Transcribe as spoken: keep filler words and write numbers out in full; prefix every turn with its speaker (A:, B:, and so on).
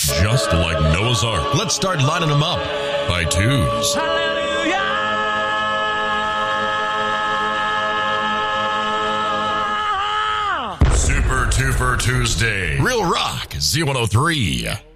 A: Just like Noah's Ark. Let's start lining them up by twos. Super Tuper Tuesday. Real Rock Z one oh three.